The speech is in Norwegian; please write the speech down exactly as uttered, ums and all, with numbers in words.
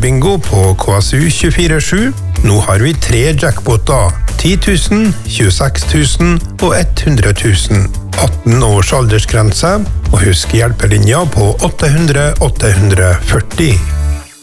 Morgenbingo på K S U tjuefire sju. Nå har vi tre jackpoter. ti tusen, tjueseks tusen og hundre tusen. atten års aldersgrense, og husk hjelpelinja på åtte hundre åtte hundre førti.